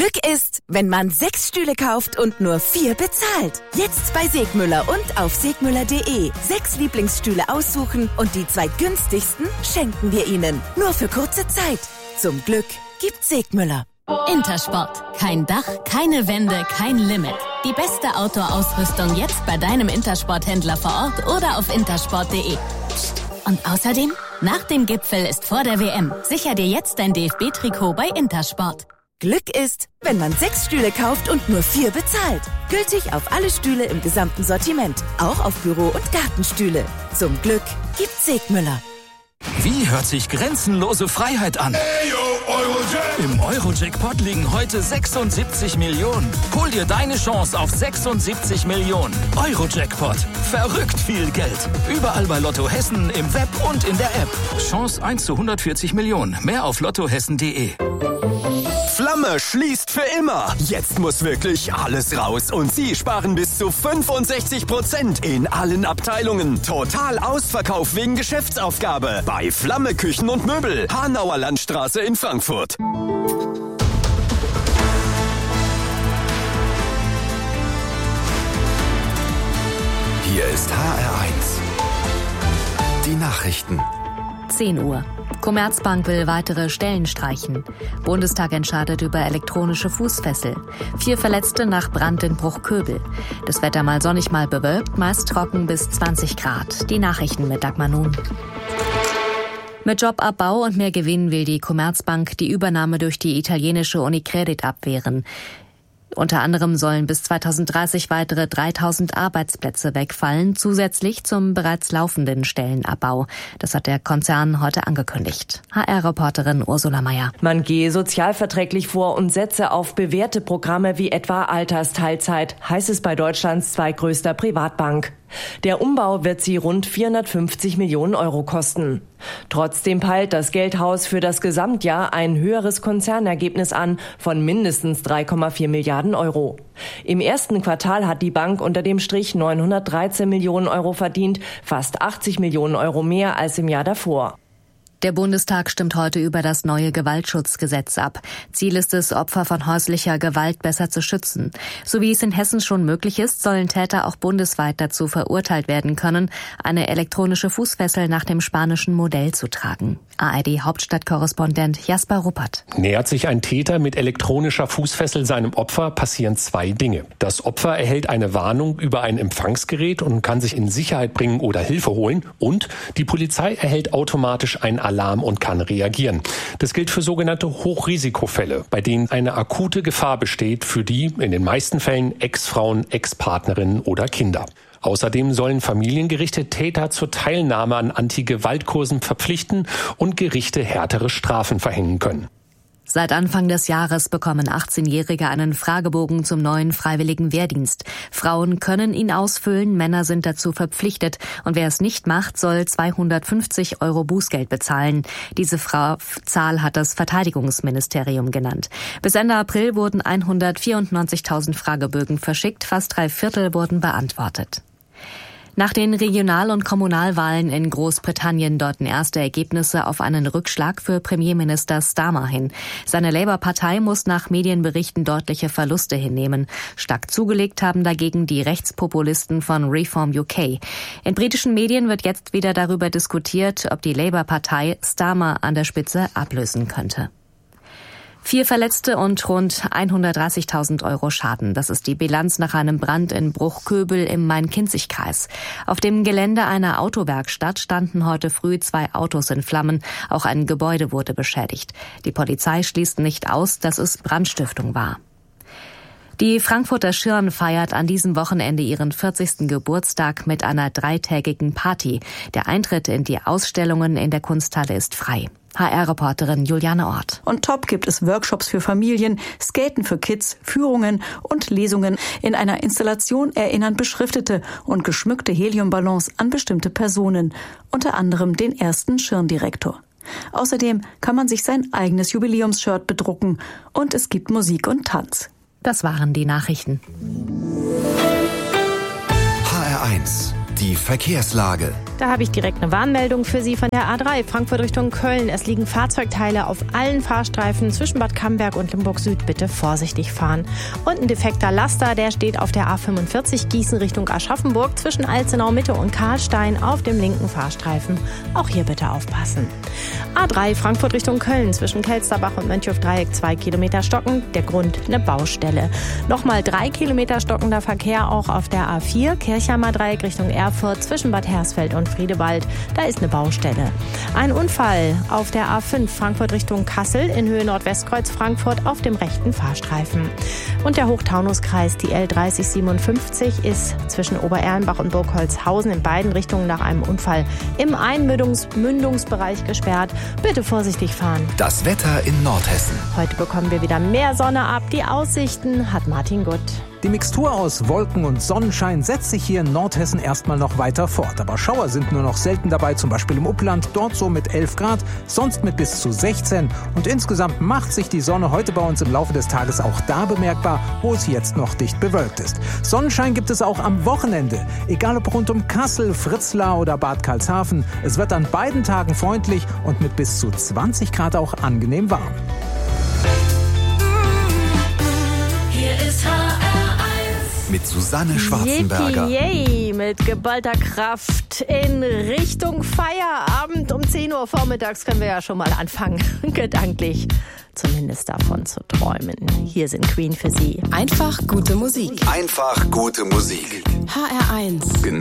Glück ist, wenn man 6 Stühle kauft und nur 4 bezahlt. Jetzt bei Segmüller und auf segmüller.de. 6 Lieblingsstühle aussuchen und die 2 günstigsten schenken wir Ihnen. Nur für kurze Zeit. Zum Glück gibt Segmüller. Intersport. Kein Dach, keine Wände, kein Limit. Die beste Outdoor-Ausrüstung jetzt bei deinem Intersport-Händler vor Ort oder auf intersport.de. Und außerdem, nach dem Gipfel ist vor der WM. Sicher dir jetzt dein DFB-Trikot bei Intersport. Glück ist, wenn man 6 Stühle kauft und nur 4 bezahlt. Gültig auf alle Stühle im gesamten Sortiment. Auch auf Büro- und Gartenstühle. Zum Glück gibt Segmüller. Wie hört sich grenzenlose Freiheit an? Im Euro-Jackpot liegen heute 76 Millionen. Hol dir deine Chance auf 76 Millionen. Euro-Jackpot. Verrückt viel Geld. Überall bei Lotto Hessen, im Web und in der App. Chance 1 zu 140 Millionen. Mehr auf lottohessen.de. Flamme schließt für immer. Jetzt muss wirklich alles raus und Sie sparen bis zu 65% in allen Abteilungen. Total Ausverkauf wegen Geschäftsaufgabe bei Flamme Küchen und Möbel. Hanauer Landstraße in Frankfurt. Hier ist HR1. Die Nachrichten. 10 Uhr. Commerzbank will weitere Stellen streichen. Bundestag entscheidet über elektronische Fußfessel. 4 Verletzte nach Brand in Bruchköbel. Das Wetter mal sonnig, mal bewölkt, meist trocken bis 20 Grad. Die Nachrichten mit Dagmar Nun. Mit Jobabbau und mehr Gewinn will die Commerzbank die Übernahme durch die italienische Unicredit abwehren. Unter anderem sollen bis 2030 weitere 3000 Arbeitsplätze wegfallen, zusätzlich zum bereits laufenden Stellenabbau. Das hat der Konzern heute angekündigt. HR-Reporterin Ursula Mayer. Man gehe sozialverträglich vor und setze auf bewährte Programme wie etwa Altersteilzeit, heißt es bei Deutschlands zweitgrößter Privatbank. Der Umbau wird sie rund 450 Millionen Euro kosten. Trotzdem peilt das Geldhaus für das Gesamtjahr ein höheres Konzernergebnis an von mindestens 3,4 Milliarden Euro. Im ersten Quartal hat die Bank unter dem Strich 913 Millionen Euro verdient, fast 80 Millionen Euro mehr als im Jahr davor. Der Bundestag stimmt heute über das neue Gewaltschutzgesetz ab. Ziel ist es, Opfer von häuslicher Gewalt besser zu schützen. So wie es in Hessen schon möglich ist, sollen Täter auch bundesweit dazu verurteilt werden können, eine elektronische Fußfessel nach dem spanischen Modell zu tragen. ARD-Hauptstadtkorrespondent Jasper Ruppert. Nähert sich ein Täter mit elektronischer Fußfessel seinem Opfer, passieren 2 Dinge. Das Opfer erhält eine Warnung über ein Empfangsgerät und kann sich in Sicherheit bringen oder Hilfe holen. Und die Polizei erhält automatisch einen Alarm und kann reagieren. Das gilt für sogenannte Hochrisikofälle, bei denen eine akute Gefahr besteht für die, in den meisten Fällen, Ex-Frauen, Ex-Partnerinnen oder Kinder. Außerdem sollen Familiengerichte Täter zur Teilnahme an Anti-Gewalt-Kursen verpflichten und Gerichte härtere Strafen verhängen können. Seit Anfang des Jahres bekommen 18-Jährige einen Fragebogen zum neuen freiwilligen Wehrdienst. Frauen können ihn ausfüllen, Männer sind dazu verpflichtet. Und wer es nicht macht, soll 250 Euro Bußgeld bezahlen. Diese Zahl hat das Verteidigungsministerium genannt. Bis Ende April wurden 194.000 Fragebögen verschickt, fast 3/4 wurden beantwortet. Nach den Regional- und Kommunalwahlen in Großbritannien deuten erste Ergebnisse auf einen Rückschlag für Premierminister Starmer hin. Seine Labour-Partei muss nach Medienberichten deutliche Verluste hinnehmen. Stark zugelegt haben dagegen die Rechtspopulisten von Reform UK. In britischen Medien wird jetzt wieder darüber diskutiert, ob die Labour-Partei Starmer an der Spitze ablösen könnte. 4 Verletzte und rund 130.000 Euro Schaden. Das ist die Bilanz nach einem Brand in Bruchköbel im Main-Kinzig-Kreis. Auf dem Gelände einer Autowerkstatt standen heute früh 2 Autos in Flammen. Auch ein Gebäude wurde beschädigt. Die Polizei schließt nicht aus, dass es Brandstiftung war. Die Frankfurter Schirn feiert an diesem Wochenende ihren 40. Geburtstag mit einer 3-tägigen Party. Der Eintritt in die Ausstellungen in der Kunsthalle ist frei. HR-Reporterin Juliane Ort. On top gibt es Workshops für Familien, Skaten für Kids, Führungen und Lesungen. In einer Installation erinnern beschriftete und geschmückte Heliumballons an bestimmte Personen, unter anderem den ersten Schirndirektor. Außerdem kann man sich sein eigenes Jubiläumsshirt bedrucken und es gibt Musik und Tanz. Das waren die Nachrichten. HR1, die Verkehrslage. Da habe ich direkt eine Warnmeldung für Sie von der A3 Frankfurt Richtung Köln. Es liegen Fahrzeugteile auf allen Fahrstreifen zwischen Bad Camberg und Limburg Süd. Bitte vorsichtig fahren. Und ein defekter Laster, der steht auf der A45 Gießen Richtung Aschaffenburg zwischen Alzenau Mitte und Karlstein auf dem linken Fahrstreifen. Auch hier bitte aufpassen. A3 Frankfurt Richtung Köln zwischen Kelsterbach und Mönchhofdreieck 2 Kilometer stocken. Der Grund eine Baustelle. Nochmal 3 Kilometer stockender Verkehr auch auf der A4 Kirchheimer Dreieck Richtung Erfurt zwischen Bad Hersfeld und Friedewald. Da ist eine Baustelle. Ein Unfall auf der A5 Frankfurt Richtung Kassel in Höhe Nordwestkreuz Frankfurt auf dem rechten Fahrstreifen. Und der Hochtaunuskreis, die L3057, ist zwischen Obererlenbach und Burgholzhausen in beiden Richtungen nach einem Unfall im Einmündungsbereich gesperrt. Bitte vorsichtig fahren. Das Wetter in Nordhessen. Heute bekommen wir wieder mehr Sonne ab. Die Aussichten hat Martin Gutt. Die Mixtur aus Wolken und Sonnenschein setzt sich hier in Nordhessen erstmal noch weiter fort. Aber Schauer sind nur noch selten dabei, zum Beispiel im Upland, dort so mit 11 Grad, sonst mit bis zu 16. Und insgesamt macht sich die Sonne heute bei uns im Laufe des Tages auch da bemerkbar, wo es jetzt noch dicht bewölkt ist. Sonnenschein gibt es auch am Wochenende. Egal ob rund um Kassel, Fritzlar oder Bad Karlshafen. Es wird an beiden Tagen freundlich und mit bis zu 20 Grad auch angenehm warm. Hier ist Mit Susanne Schwarzenberger. Yippie, mit geballter Kraft in Richtung Feierabend. Um 10 Uhr vormittags können wir ja schon mal anfangen, gedanklich zumindest davon zu träumen. Hier sind Queen für Sie. Einfach gute Musik. Einfach gute Musik. HR1. Genau.